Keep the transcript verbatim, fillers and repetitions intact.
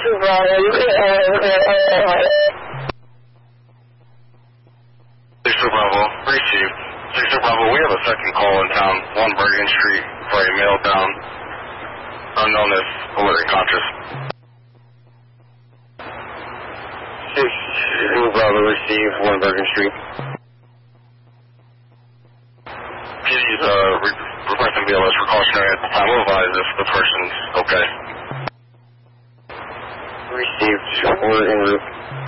Bravo. You can, uh, uh, uh, six two Bravo, received. six two Bravo, we have a second call in town, one Bergen Street, for a male down, unknown as alert and conscious. six two Bravo, received, one Bergen Street. Please, uh, re- requesting B L S precautionary at the time. We'll advise if the person's okay. Received, we're en route.